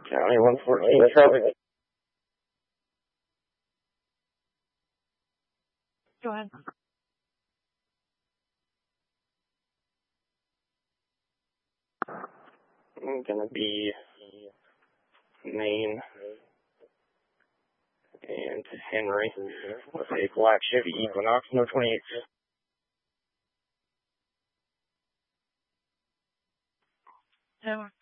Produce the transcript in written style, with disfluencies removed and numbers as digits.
County 114 traffic. Go ahead. I'm gonna be Maine and Henry with a black Chevy Equinox, no 28. So